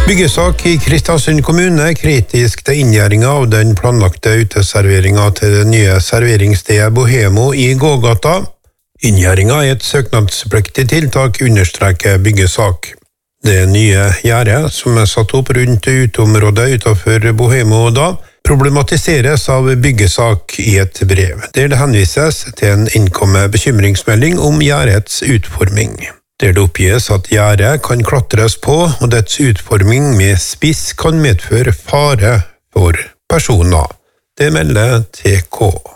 Byggesak i Kristiansund kommune er kritisk til inngjerdingen av den planlagte uteserveringen til det nye serveringsstedet Bohemo i gågata. Inngjerdingen er et søknadspliktig tiltak, understreker Byggesak. Det nye gjerdet, som er satt opp rundt uteområdet utenfor Bohemo da, problematiseres av Byggesak i et brev, der det henvises til en innkommet bekymringsmelding om gjerdets utforming. Der det oppgis at gjerdet kan klatres på, og dets utforming med spiss kan medføre fare for personer. Det melder TK.